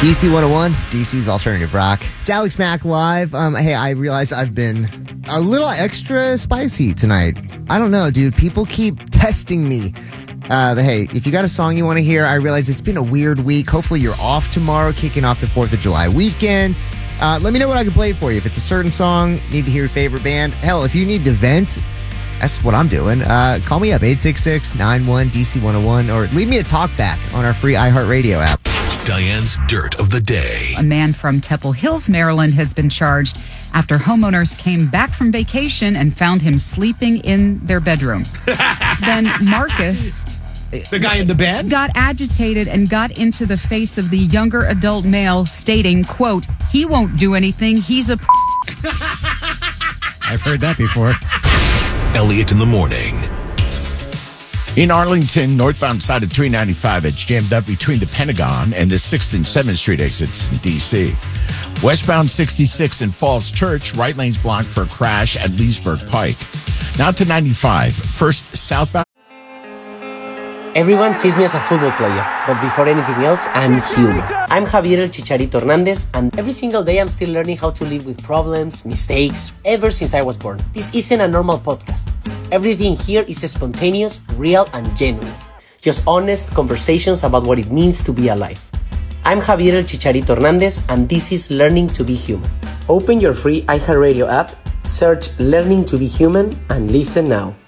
DC 101, DC's Alternative Rock. It's Alex Mack live. Hey, I realize I've been a little extra spicy tonight. I don't know, dude. People keep testing me. But hey, if you got a song you want to hear, I realize it's been a weird week. Hopefully you're off tomorrow, kicking off the 4th of July weekend. Let me know what I can play for you. If it's a certain song, need to hear your favorite band. Hell, if you need to vent, that's what I'm doing. Call me up, 866-91-DC101, or leave me a talk back on our free iHeartRadio app. Diane's Dirt of the Day. A man from Temple Hills, Maryland has been charged after homeowners came back from vacation and found him sleeping in their bedroom. Then Marcus, the guy in the bed, got agitated and got into the face of the younger adult male, stating, quote, "He won't do anything. He's a I've heard that before. Elliot in the morning. In Arlington, northbound side of 395, it's jammed up between the Pentagon and the 6th and 7th Street exits in D.C. Westbound 66 in Falls Church, right lane's blocked for a crash at Leesburg Pike. Now to 95, first southbound. Everyone sees me as a football player, but before anything else, I'm human. I'm Javier El Chicharito Hernandez, and every single day I'm still learning how to live with problems, mistakes, ever since I was born. This isn't a normal podcast. Everything here is spontaneous, real, and genuine. Just honest conversations about what it means to be alive. I'm Javier El Chicharito Hernandez, and this is Learning to be Human. Open your free iHeartRadio app, search Learning to be Human, and listen now.